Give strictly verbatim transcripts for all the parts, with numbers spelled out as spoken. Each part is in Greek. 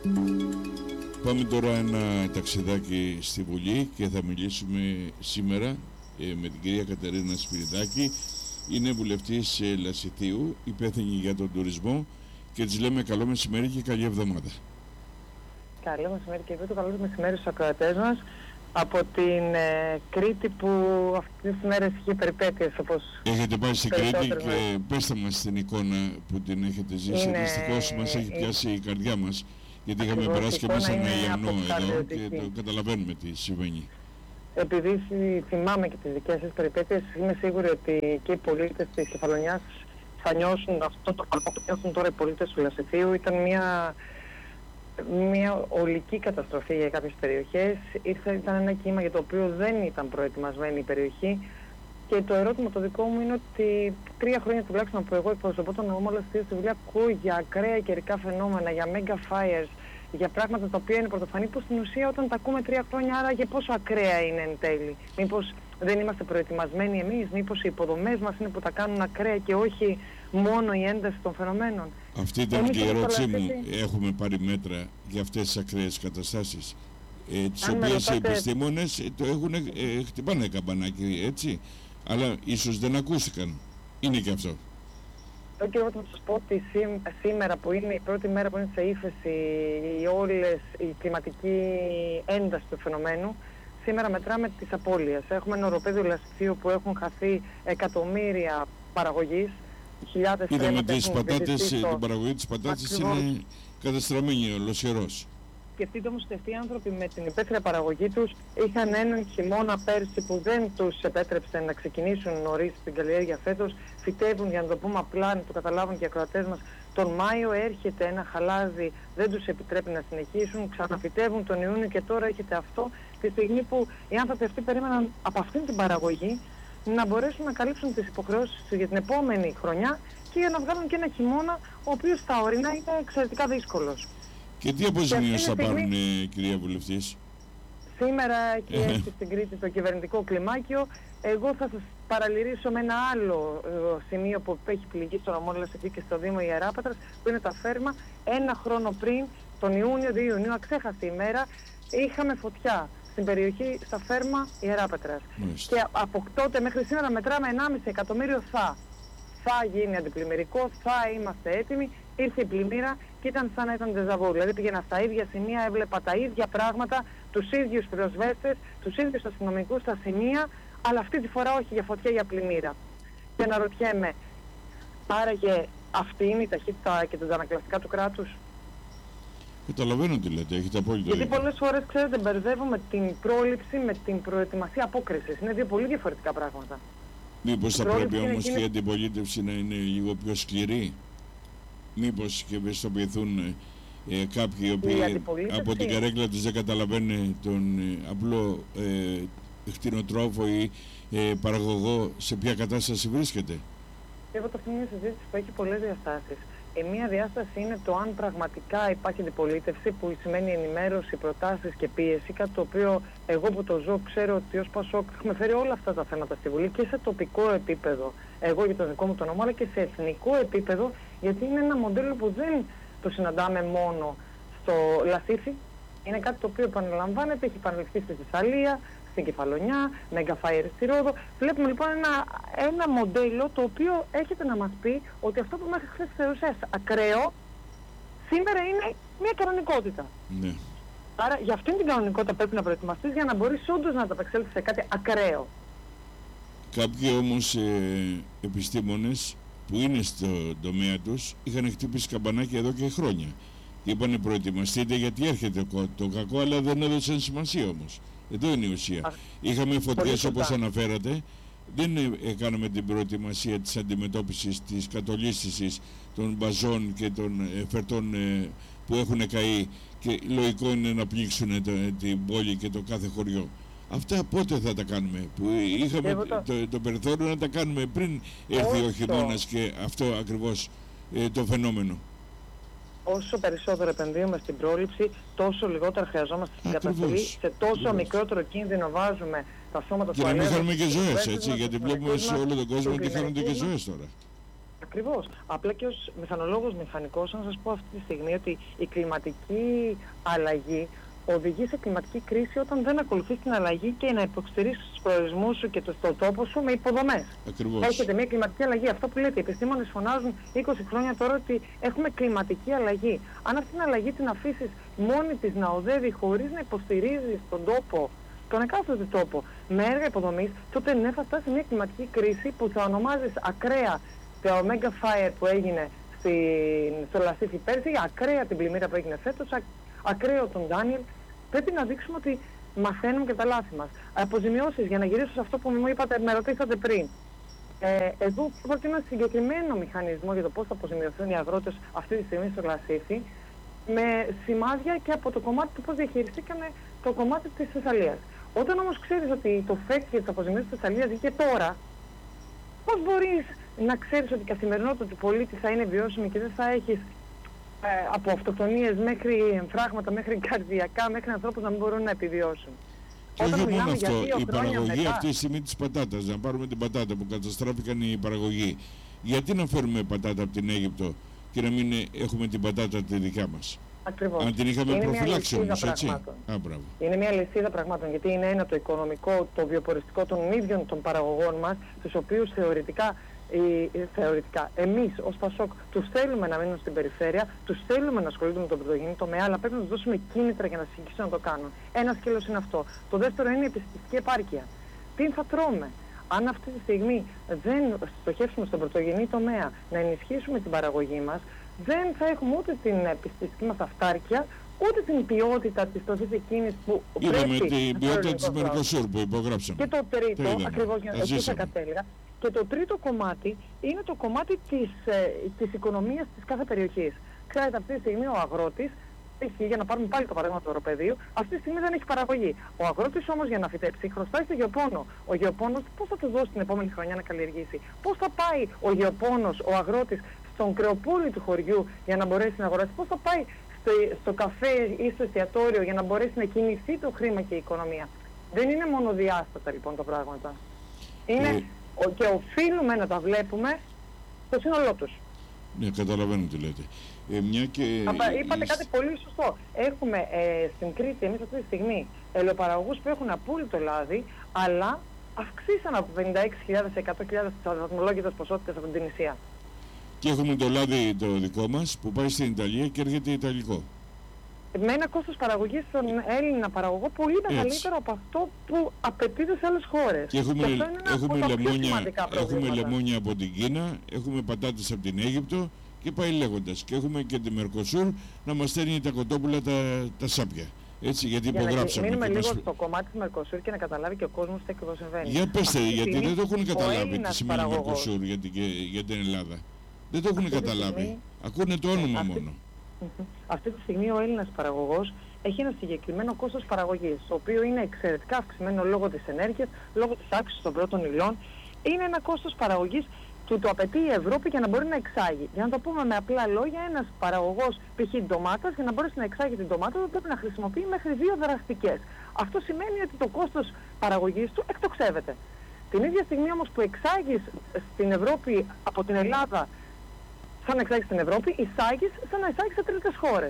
Πάμε τώρα ένα ταξιδάκι στη Βουλή και θα μιλήσουμε σήμερα ε, με την κυρία Κατερίνα Σπυριδάκη. Είναι βουλευτής ε, Λασιθίου, υπεύθυνη για τον τουρισμό, και της λέμε καλό μεσημέρι και καλή εβδομάδα. Καλό μεσημέρι και εγώ, το καλό μεσημέρι στους ακροατές μας από την ε, Κρήτη, που αυτές τις μέρες είχε περιπέτειες, όπως έχετε πάει στην Κρήτη και ναι. πέστε μας την εικόνα που την έχετε ζήσει. Είναι... Δυστυχώς μας έχει πιάσει η καρδιά μας, γιατί είχαμε περάσει και μέσα ένα Ιαννό εδώ και το καταλαβαίνουμε τι συμβαίνει. Επειδή θυμάμαι και τις δικές σας περιπέτειες, είμαι σίγουρη ότι και οι πολίτες της Κεφαλονιάς θα νιώσουν αυτό το καλό που νιώθουν τώρα οι πολίτες του Λασιθίου. Ήταν μια, μια ολική καταστροφή για κάποιες περιοχές. Ήρθε, ήταν ένα κύμα για το οποίο δεν ήταν προετοιμασμένη η περιοχή. Και το ερώτημα το δικό μου είναι ότι τρία χρόνια τουλάχιστον που εγώ εκπροσωπώ τον νομό Λασιθίου στη Βουλή, ακούω για ακραία καιρικά φαινόμενα, για mega fires, για πράγματα τα οποία είναι πρωτοφανή, που στην ουσία όταν τα ακούμε τρία χρόνια, άρα για πόσο ακραία είναι εν τέλει. Μήπως δεν είμαστε προετοιμασμένοι εμείς, μήπως οι υποδομές μας είναι που τα κάνουν ακραία και όχι μόνο η ένταση των φαινομένων. Αυτή ήταν εμείς και η ερώτησή μου. Έχουμε πάρει μέτρα για αυτές τις ακραίες καταστάσεις, ε, τις οποίες ρωτάτε... οι επιστήμονες ε, το έχουν, ε, χτυπάνε καμπανάκι, έτσι, αλλά ίσως δεν ακούστηκαν. Είναι και αυτό. Εγώ και εγώ θα σας πω ότι σήμερα που είναι η πρώτη μέρα που είναι σε ύφεση η, όλες, η κλιματική ένταση του φαινομένου, σήμερα μετράμε τις απώλειες. Έχουμε ένα οροπέδιο Λασιθίου που έχουν χαθεί εκατομμύρια παραγωγής, χιλιάδες τρέματα. Είδαμε τις έχουν πατάτες, στο... την παραγωγή της πατάτης είναι καταστραμμένη ολοσχερός. Σκεφτείτε όμως ότι αυτοί οι άνθρωποι με την υπαίθρια παραγωγή τους είχαν έναν χειμώνα πέρσι που δεν τους επέτρεψε να ξεκινήσουν νωρίς την καλλιέργεια φέτος. Φυτεύουν, για να το πούμε απλά, να το καταλάβουν και οι ακροατές μας, τον Μάιο έρχεται ένα χαλάζι, δεν τους επιτρέπει να συνεχίσουν, ξαναφυτεύουν τον Ιούνιο και τώρα έρχεται αυτό, τη στιγμή που οι άνθρωποι αυτοί περίμεναν από αυτήν την παραγωγή να μπορέσουν να καλύψουν τις υποχρεώσεις για την επόμενη χρονιά και για να βγάλουν και ένα χειμώνα ο οποίος στα ορεινά είναι εξαιρετικά δύσκολος. Και τι αποζημίωση θα στιγμή... πάρουν, ε, κυρία Βουλευτής? Σήμερα έχει έρθει στην Κρήτη το κυβερνητικό κλιμάκιο. Εγώ θα σας παραλυρίσω με ένα άλλο ε, σημείο που έχει πληγεί στο νομό Λασιθίου και στο Δήμο Ιεράπατρας, που είναι τα Φέρμα. Ένα χρόνο πριν, τον Ιούνιο, δύο Ιουνίου, αξέχαστη ημέρα, είχαμε φωτιά στην περιοχή στα Φέρμα Ιεράπατρας. Και από τότε μέχρι σήμερα μετράμε ενάμιση εκατομμύριο θα. Θα γίνει αντιπλημμυρικό, θα είμαστε έτοιμοι. Ήρθε η πλημμύρα και ήταν σαν να ήταν ντεζαβού. Δηλαδή πήγαινα στα ίδια σημεία, έβλεπα τα ίδια πράγματα, τους ίδιους πυροσβέστες, τους ίδιους αστυνομικούς στα σημεία, αλλά αυτή τη φορά όχι για φωτιά, για πλημμύρα. Και αναρωτιέμαι, άραγε αυτή είναι η ταχύτητα και τα αντανακλαστικά του κράτους? Καταλαβαίνω τι λέτε, έχετε απόλυτο. Γιατί πολλές φορές, ξέρετε, μπερδεύουμε την πρόληψη με την προετοιμασία απόκρισης. Είναι δύο πολύ διαφορετικά πράγματα. Μήπως θα πρέπει όμως και η αντιπολίτευση να είναι λίγο πιο σκληρή? Μήπως και ευαισθητοποιηθούν ε, κάποιοι οι οποίοι από την καρέκλα τους δεν καταλαβαίνουν τον ε, απλό ε, κτηνοτρόφο ή ε, παραγωγό σε ποια κατάσταση βρίσκεται? Εγώ το αυτή είναι μια συζήτηση που έχει πολλές διαστάσεις. Η μία διάσταση είναι το αν πραγματικά υπάρχει αντιπολίτευση, που σημαίνει ενημέρωση, προτάσεις και πίεση, κάτι το οποίο εγώ που το ζω ξέρω ότι ως Πασόκ έχουμε φέρει όλα αυτά τα θέματα στη Βουλή και σε τοπικό επίπεδο, εγώ για το δικό μου το νομό, αλλά και σε εθνικό επίπεδο, γιατί είναι ένα μοντέλο που δεν το συναντάμε μόνο στο Λασίθι. Είναι κάτι το οποίο επαναλαμβάνεται, έχει επαναληφθεί στη Θεσσαλία, στην Κεφαλονιά, Μεγκαφάιερ στη Ρόδο. Βλέπουμε λοιπόν ένα, ένα μοντέλο το οποίο έχετε να μας πει ότι αυτό που μέχρι χθες θεωρούσες ακραίο, σήμερα είναι μια κανονικότητα. Ναι. Άρα για αυτήν την κανονικότητα πρέπει να προετοιμαστείς για να μπορείς όντως να ανταπεξέλθεις σε κάτι ακραίο. Κάποιοι όμως ε, επιστήμονες που είναι στο τομέα τους είχαν χτυπήσει καμπανάκια εδώ και χρόνια. Είπανε προετοιμαστείτε γιατί έρχεται το κακό, αλλά δεν έδωσαν σημασία όμως. Εδώ είναι η ουσία. Α, Είχαμε φωτιές όπως αναφέρατε, δεν ε, κάναμε την προετοιμασία της αντιμετώπισης της κατολίσθησης των μπαζών και των ε, φερτών ε, που έχουν καεί, και λογικό είναι να πνίξουν το, την πόλη και το κάθε χωριό. Αυτά πότε θα τα κάνουμε, που είχαμε το, το, το περιθώριο να τα κάνουμε πριν έρθει ο χειμώνας και αυτό ακριβώς ε, το φαινόμενο? Όσο περισσότερο επενδύουμε στην πρόληψη, τόσο λιγότερα χρειαζόμαστε στην καταστολή. Σε τόσο Ακριβώς. μικρότερο κίνδυνο βάζουμε τα σώματα του αλέρου. Και να μην χάνουμε και ζωές, έτσι, γιατί βλέπουμε σε όλο τον κόσμο ότι χάνονται και ζωές τώρα. Ακριβώς. Απλά και ως μηχανολόγος μηχανικός, να σας πω αυτή τη στιγμή ότι η κλιματική αλλαγή οδηγεί σε κλιματική κρίση όταν δεν ακολουθείς την αλλαγή και να υποστηρίξεις τους προορισμούς σου και το στο τόπο σου με υποδομές. Ακριβώς. Έρχεται μια κλιματική αλλαγή. Αυτό που λέτε, οι επιστήμονες φωνάζουν είκοσι χρόνια τώρα ότι έχουμε κλιματική αλλαγή. Αν αυτή την αλλαγή την αφήσεις μόνη της να οδεύει χωρίς να υποστηρίζεις τον τόπο, τον εκάστοτε τόπο, με έργα υποδομής, τότε ναι, θα φτάσει μια κλιματική κρίση που θα ονομάζεις ακραία το Omega Fire που έγινε στην, στο Λασίφι πέρσι, ακραία την πλημμύρα που έγινε φέτος, ακ, ακραίο τον Ντάνιελ. Πρέπει να δείξουμε ότι μαθαίνουμε και τα λάθη μας. Αποζημιώσεις, για να γυρίσω σε αυτό που μου είπατε, με ρωτήσατε πριν. Ε, εδώ πρόκειται ένα συγκεκριμένο μηχανισμό για το πώς θα αποζημιωθούν οι αγρότες αυτή τη στιγμή στο Λασίφι, με σημάδια και από το κομμάτι του πώς διαχειριστήκαμε το κομμάτι της Θεσσαλίας. Όταν όμως ξέρεις ότι το φέκ για τις αποζημιώσεις της Θεσσαλίας βγήκε τώρα, πώς μπορείς να ξέρεις ότι η καθημερινότητα του πολίτη θα είναι βιώσιμη και δεν θα έχεις ε, από αυτοκτονίες μέχρι εμφράγματα, μέχρι καρδιακά, μέχρι ανθρώπους να μην μπορούν να επιβιώσουν. Και όχι μόνο αυτό, η παραγωγή μετά, αυτή τη στιγμή της πατάτας, να πάρουμε την πατάτα που καταστράφηκαν οι παραγωγοί. Γιατί να φέρουμε πατάτα από την Αίγυπτο και να μην έχουμε την πατάτα τη δικιά μας? Ακριβώς. Αν την είχαμε προφυλάξει όμως, έτσι. Α, είναι μια λυσίδα πραγμάτων, γιατί είναι ένα το οικονομικό, το βιοποριστικό των ίδιων των παραγωγών μας, τους οποίους θεωρητικά, ε, θεωρητικά εμείς ως Πασόκ τους θέλουμε να μείνουν στην περιφέρεια, τους θέλουμε να ασχολούνται με τον πρωτογενή τομέα, αλλά πρέπει να τους δώσουμε κίνητρα για να συνεχίσουν να το κάνουν. Ένα σκέλος είναι αυτό. Το δεύτερο είναι η επιστημιστική επάρκεια. Τι θα τρώμε? Αν αυτή τη στιγμή δεν στοχεύσουμε στον πρωτογενή τομέα να ενισχύσουμε την παραγωγή μας, δεν θα έχουμε ούτε την επιστημιστική μας αυτάρκεια, ούτε την ποιότητα της τροφής εκείνης που είδαμε πρέπει. Είδαμε την ποιότητα της Μερκοσούρ που υπογράψαμε. Και το τρίτο, ακριβώς για να το κατέληγα, και το τρίτο κομμάτι είναι το κομμάτι της, ε, της οικονομίας της κάθε περιοχής. Ξέρετε, αυτή τη στιγμή ο αγρότης, έχει, για να πάρουμε πάλι το παράδειγμα του αγροπεδίου, αυτή τη στιγμή δεν έχει παραγωγή. Ο αγρότης όμως για να φυτέψει χρωστάει στο γεωπόνο. Ο γεωπόνος πώς θα του δώσει την επόμενη χρονιά να καλλιεργήσει? Πώς θα πάει ο γεωπόνος, ο αγρότης, στον κρεοπούλι του χωριού για να μπορέσει να αγοράσει? Πώς θα πάει στο, στο καφέ ή στο εστιατόριο για να μπορέσει να κινηθεί το χρήμα και η οικονομία? Δεν είναι μονοδιάστατα λοιπόν τα πράγματα. Είναι ε... ο, και οφείλουμε να τα βλέπουμε στο σύνολό τους. Ναι, καταλαβαίνω τι λέτε. Ε, μια και... Απα, είπατε η... κάτι πολύ σωστό. Έχουμε ε, στην Κρήτη εμείς αυτή τη στιγμή ελαιοπαραγωγούς που έχουν απόλυτο λάδι, αλλά αυξήσαν από πενήντα έξι χιλιάδες σε εκατό χιλιάδες τις βαθμολόγητες ποσότητες από την Τινησία. Και έχουμε το λάδι το δικό μας που πάει στην Ιταλία και έρχεται ιταλικό. Με ένα κόστος παραγωγής στον Έλληνα παραγωγό πολύ μεγαλύτερο από αυτό που απαιτείται σε άλλες χώρες. Και έχουμε, και έχουμε, λεμόνια, έχουμε λεμόνια από την Κίνα, έχουμε πατάτες από την Αίγυπτο και πάει λέγοντας. Και έχουμε και τη Μερκοσούρ να μας στέλνει τα κοτόπουλα τα, τα σάπια. Έτσι, γιατί για υπογράψαμε. Να μείνουμε λίγο μας... στο κομμάτι της Μερκοσούρ και να καταλάβει και ο κόσμος τι ακριβώς συμβαίνει. Για πέστε, γιατί δεν το έχουν καταλάβει τι σημαίνει Μερκοσούρ για την, για την Ελλάδα. Δεν το έχουν καταλάβει. Στιγμή... Ακούνε το όνομα αυτή... μόνο. Αυτή τη στιγμή ο Έλληνας παραγωγός έχει ένα συγκεκριμένο κόστος παραγωγής, το οποίο είναι εξαιρετικά αυξημένο λόγω της ενέργειας, λόγω της αύξησης των πρώτων υλών. Είναι ένα κόστος παραγωγής που το απαιτεί η Ευρώπη για να μπορεί να εξάγει. Για να το πούμε με απλά λόγια, ένας παραγωγός π.χ. ντομάτας για να μπορέσει να εξάγει την ντομάτα του πρέπει να χρησιμοποιεί μέχρι δύο δραστικές. Αυτό σημαίνει ότι το κόστος παραγωγής του εκτοξεύεται. Την ίδια στιγμή όμως που εξάγεις στην Ευρώπη από την Ελλάδα, σαν να εξάγεις στην Ευρώπη, εισάγεις σαν να εισάγεις σε τρίτες χώρες.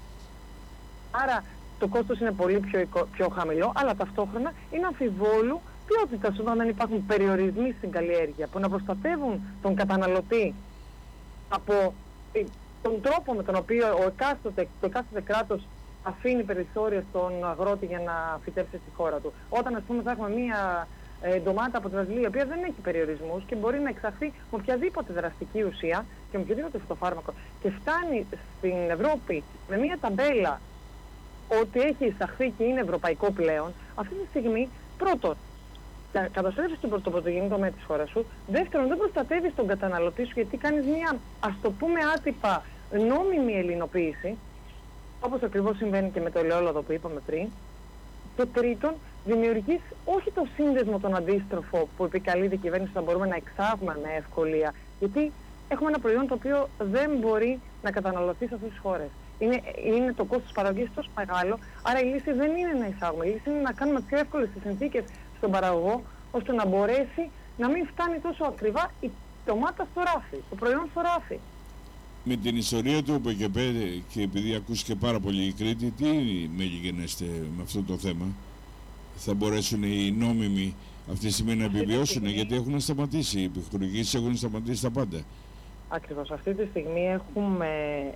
Άρα το κόστος είναι πολύ πιο, πιο χαμηλό, αλλά ταυτόχρονα είναι αμφιβόλου ποιότητας όταν δεν υπάρχουν περιορισμοί στην καλλιέργεια που να προστατεύουν τον καταναλωτή από τον τρόπο με τον οποίο ο εκάστοτε, το εκάστοτε κράτος αφήνει περιθώρια στον αγρότη για να φυτέψει στη χώρα του. Όταν ας πούμε θα έχουμε μία ε, ντομάτα από τη Βραζιλία, η οποία δεν έχει περιορισμούς και μπορεί να εξαχθεί με οποιαδήποτε δραστική ουσία και με οποιοδήποτε φυτοφάρμακο και φτάνει στην Ευρώπη με μία ταμπέλα ότι έχει εισαχθεί και είναι ευρωπαϊκό πλέον, αυτή τη στιγμή πρώτον καταστρέφεις τον πρωτογενή τομέα της χώρας σου, δεύτερον δεν προστατεύεις τον καταναλωτή σου γιατί κάνεις μία, ας το πούμε άτυπα, νόμιμη ελληνοποίηση, όπως ακριβώς συμβαίνει και με το ελαιόλαδο που είπαμε πριν, και τρίτον δημιουργείς όχι το σύνδεσμο τον αντίστροφο που επικαλείται η κυβέρνηση να μπορούμε να εξάγουμε με ευκολία, γιατί έχουμε ένα προϊόν το οποίο δεν μπορεί να καταναλωθεί σε αυτές τις χώρες. Είναι, είναι το κόστος παραγωγής τόσο μεγάλο, άρα η λύση δεν είναι να εισάγουμε, η λύση είναι να κάνουμε πιο εύκολες τις συνθήκες στον παραγωγό, ώστε να μπορέσει να μην φτάνει τόσο ακριβά η ντομάτα στο ράφι, το προϊόν στο ράφι. Με την ιστορία του ΠΚΠ και επειδή ακούστηκε πάρα πολύ η Κρήτη, τι μέλη γενέστε με αυτό το θέμα? Θα μπορέσουν οι νόμιμοι αυτή τη στιγμή να επιβιώσουν, γιατί έχουν σταματήσει οι επιχορηγήσεις, έχουν σταματήσει τα πάντα. Ακριβώς. Αυτή τη στιγμή έχουμε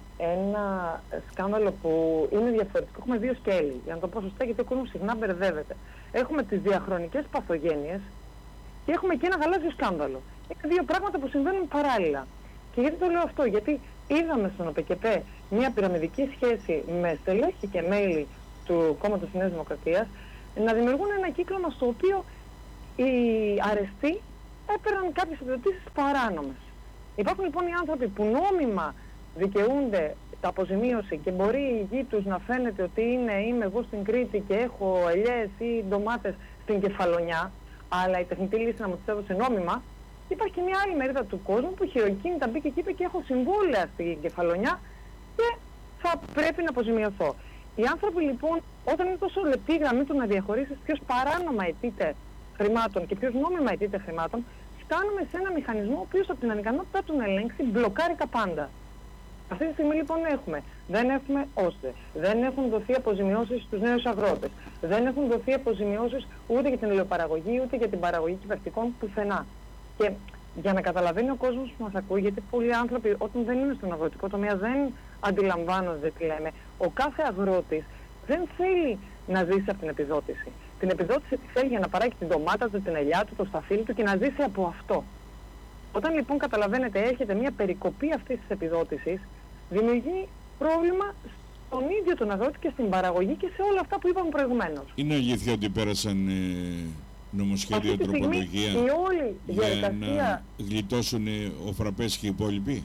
ένα σκάνδαλο που είναι διαφορετικό. Έχουμε δύο σκέλη, για να το πω σωστά, γιατί ο κόσμος συχνά μπερδεύεται. Έχουμε τις διαχρονικές παθογένειες και έχουμε και ένα γαλάζιο σκάνδαλο. Είναι δύο πράγματα που συμβαίνουν παράλληλα. Και γιατί το λέω αυτό? Γιατί είδαμε στον ΟΠΚΠ μια πυραμιδική σχέση με στελέχη και μέλη του κόμματος της Νέας Δημοκρατίας να δημιουργούν ένα κύκλωμα στο οποίο οι αρεστοί έπαιρναν κάποιες επιδοτήσεις παράνομες. Υπάρχουν λοιπόν οι άνθρωποι που νόμιμα δικαιούνται τα αποζημίωση και μπορεί η γη τους να φαίνεται ότι είναι, είμαι εγώ στην Κρήτη και έχω ελιές ή ντομάτες στην Κεφαλονιά, αλλά η τεχνητή λύση να μου τις έδωσε νόμιμα. Υπάρχει και μια άλλη μερίδα του κόσμου που χειροκίνητα μπήκε και είπε και έχω συμβόλαια στην Κεφαλονιά και θα πρέπει να αποζημιωθώ. Οι άνθρωποι λοιπόν, όταν είναι τόσο λεπτή η γραμμή του να διαχωρίσεις ποιος παράνομα αιτείται χρημάτων και ποιος νόμιμα αιτείται χρημάτων, φτάνουμε σε ένα μηχανισμό ο οποίος από την ανικανότητά του να ελέγξει μπλοκάρει τα πάντα. Αυτή τη στιγμή λοιπόν έχουμε, δεν έχουμε ώστε, δεν έχουν δοθεί αποζημιώσεις στους νέους αγρότες, δεν έχουν δοθεί αποζημιώσεις ούτε για την ηλιοπαραγωγή ούτε για την παραγωγή κυβερνητικών πουθενά. Και για να καταλαβαίνει ο κόσμος που μας ακούει, γιατί πολλοί άνθρωποι όταν δεν είναι στον αγροτικό τομέα δεν αντιλαμβάνονται τι λέμε. Ο κάθε αγρότης δεν θέλει να ζήσει από την επιδότηση. Την επιδότηση τη θέλει για να παράγει την ντομάτα του, την ελιά του, το σταφύλι του και να ζήσει από αυτό. Όταν λοιπόν καταλαβαίνετε έρχεται μια περικοπή αυτής της επιδότησης, δημιουργεί πρόβλημα στον ίδιο τον αγρότη και στην παραγωγή και σε όλα αυτά που είπαμε προηγουμένως. Είναι αλήθεια ότι πέρασαν ε, νομοσχέδιο τροπολογία η όλη για διαδικασία... να γλιτώσουν ε, ο Φραπές και οι υπόλοιποι?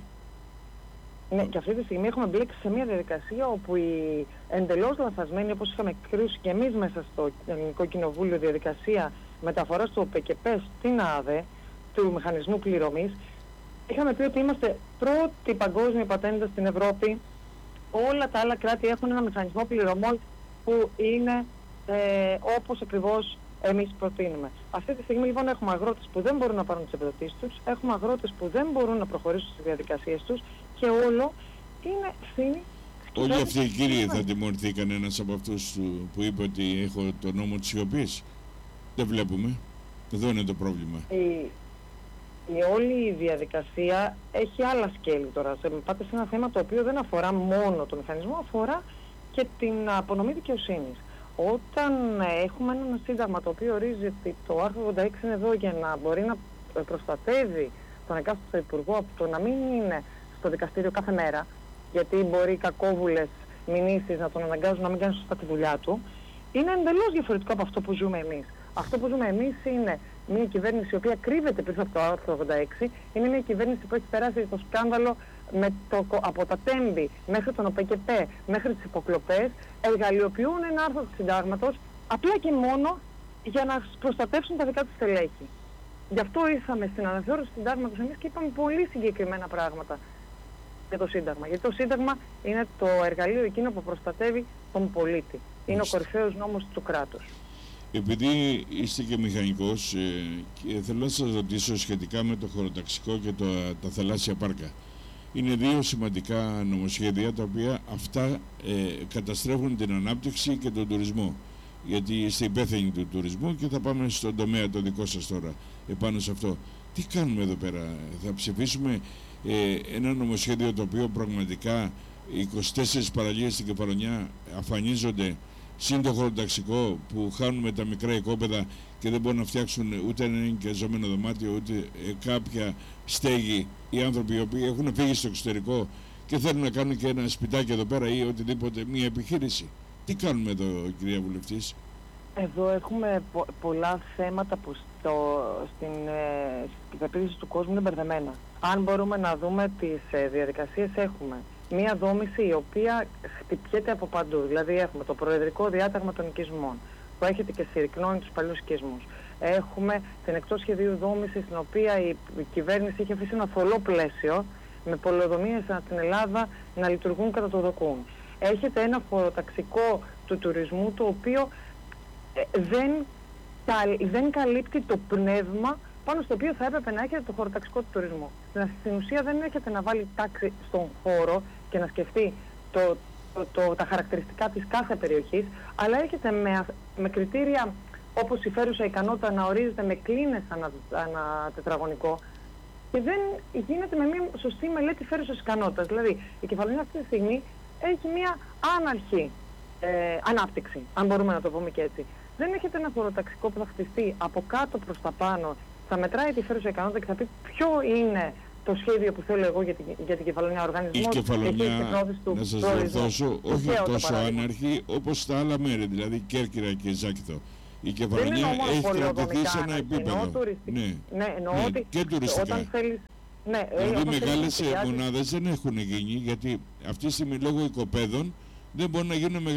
Ναι, και αυτή τη στιγμή έχουμε μπλέξει σε μια διαδικασία όπου η εντελώς λανθασμένη, όπως είχαμε κρίσει και εμείς μέσα στο Ελληνικό Κοινοβούλιο, διαδικασία μεταφοράς του ΟΠΚΠ στην ΑΔΕ, του Μηχανισμού Πληρωμής, είχαμε πει ότι είμαστε πρώτη παγκόσμια πατέντα στην Ευρώπη. Όλα τα άλλα κράτη έχουν ένα μηχανισμό πληρωμών που είναι ε, όπως ακριβώς εμείς προτείνουμε. Αυτή τη στιγμή λοιπόν έχουμε αγρότες που δεν μπορούν να πάρουν τις επιδοτήσεις τους, έχουμε αγρότες που δεν μπορούν να προχωρήσουν στις διαδικασίες τους και όλο είναι ευθύνη. Όλοι αυτοί οι κύριοι θα τιμωρηθεί κανένας από αυτούς που είπε ότι έχω το νόμο της σιωπής? Δεν βλέπουμε. Εδώ είναι το πρόβλημα. Η, η όλη η διαδικασία έχει άλλα σκέλη τώρα. Σε, πάτε σε ένα θέμα το οποίο δεν αφορά μόνο το μηχανισμό, αφορά και την απονομή δικαιοσύνης. Όταν έχουμε ένα σύνταγμα το οποίο ορίζει ότι το άρθρο ογδόντα έξι είναι εδώ για να μπορεί να προστατεύει τον εκάστοτε υπουργό από το να μην είναι στο δικαστήριο κάθε μέρα, γιατί μπορεί οι κακόβουλες μηνύσεις να τον αναγκάζουν να μην κάνει σωστά τη δουλειά του, είναι εντελώς διαφορετικό από αυτό που ζούμε εμείς. Αυτό που ζούμε εμείς είναι μια κυβέρνηση η οποία κρύβεται πίσω από το άρθρο ογδόντα έξι, είναι μια κυβέρνηση που έχει περάσει το σκάνδαλο με το, από τα τέμπη μέχρι τον ΟΠΚΠ, μέχρι τις υποκλοπές, εργαλειοποιούν ένα άρθρο του συντάγματος απλά και μόνο για να προστατεύσουν τα δικά τους στελέχη. Γι' αυτό ήρθαμε στην αναθεώρηση του συντάγματος εμείς και είπαμε πολύ συγκεκριμένα πράγματα για το Σύνταγμα. Γιατί το Σύνταγμα είναι το εργαλείο εκείνο που προστατεύει τον πολίτη. Είναι ο κορυφαίος νόμος του κράτους. Επειδή είστε και μηχανικός, ε, και θέλω να σας ρωτήσω σχετικά με το χωροταξικό και το, τα θαλάσσια πάρκα. Είναι δύο σημαντικά νομοσχέδια τα οποία αυτά ε, καταστρέφουν την ανάπτυξη και τον τουρισμό. Γιατί είστε υπεύθυνοι του τουρισμού και θα πάμε στον τομέα το δικό σας τώρα επάνω σε αυτό. Τι κάνουμε εδώ πέρα? Θα ψηφίσουμε ε, ένα νομοσχέδιο το οποίο πραγματικά είκοσι τέσσερις παραλίες στην Κεφαλονιά αφανίζονται, συν το χωροταξικό που χάνουμε τα μικρά οικόπεδα και δεν μπορούν να φτιάξουν ούτε ένα ενοικιαζόμενο δωμάτιο ούτε ε, κάποια στέγη. Οι άνθρωποι οι οποίοι έχουν φύγει στο εξωτερικό και θέλουν να κάνουν και ένα σπιτάκι εδώ πέρα ή οτιδήποτε, μια επιχείρηση. Τι κάνουμε εδώ, κυρία Βουλευτής? Εδώ έχουμε πο πολλά θέματα που στο, στην, ε, στην πεποίθηση του κόσμου είναι μπερδεμένα. Αν μπορούμε να δούμε τις ε, διαδικασίες, έχουμε μία δόμηση η οποία χτυπιέται από παντού. Δηλαδή έχουμε το προεδρικό διάταγμα των οικισμών που έρχεται και συρρυκνώνει τους παλιούς οικισμούς. Έχουμε την εκτός σχεδίου δόμηση στην οποία η, η κυβέρνηση έχει αφήσει ένα θολό πλαίσιο με πολεοδομίες στην Ελλάδα να λειτουργούν κατά το δοκούν. Έχετε ένα χωροταξικό του τουρισμού το οποίο ε, δεν, δεν καλύπτει το πνεύμα πάνω στο οποίο θα έπρεπε να έχετε το χωροταξικό του τουρισμού. Στην ουσία δεν έχετε να βάλει τάξη στον χώρο και να σκεφτεί το, το, το, τα χαρακτηριστικά της κάθε περιοχής, αλλά έχετε με, με κριτήρια όπως η φέρουσα ικανότητα να ορίζεται με κλίνες ανά, ανά τετραγωνικό, και δεν γίνεται με μια σωστή μελέτη φέρουσας ικανότητας. Δηλαδή, η Κεφαλονιά αυτή τη στιγμή έχει μια άναρχη ε, ανάπτυξη, αν μπορούμε να το πούμε και έτσι. Δεν έχετε ένα χωροταξικό που θα χτιστεί από κάτω προς τα πάνω, θα μετράει τη φέρουσα ικανότητα και θα πει ποιο είναι το σχέδιο που θέλω εγώ για την, για την Κεφαλονιά. Οργανισμός, η Κεφαλονιά, του να σας διορθώσω, όχι τόσο άναρχη όπως τα άλλα μέρη, δηλαδή Κέρκυρα και Ζάκηθο. Η Κεφαλονιά έχει κρατηθεί σε ένα επίπεδο. Ναι, ναι, εννοώ ναι, ότι και τουριστικά. Όταν θέλεις, ναι, δηλαδή μεγάλες μονάδες δεν έχουν γίνει, γιατί αυτή τη στιγμή λόγω οικοπαίδων δεν μπορούν να γίνουν μεγάλες.